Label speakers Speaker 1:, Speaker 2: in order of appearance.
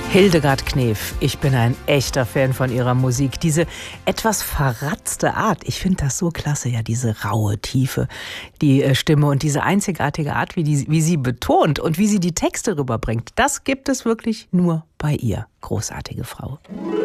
Speaker 1: Hildegard Knef, ich bin ein echter Fan von ihrer Musik. Diese etwas verratzte Art, ich finde das so klasse, ja, diese raue Tiefe, die Stimme und diese einzigartige Art, wie sie betont und wie sie die Texte rüberbringt. Das gibt es wirklich nur bei ihr. Großartige Frau.